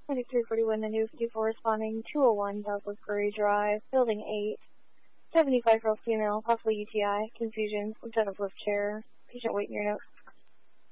2341 Nanu 54 responding 201 Southwest Prairie Drive, Building 8, 75-year-old female, possibly UTI, confusion, left out of lift chair, patient waiting your note.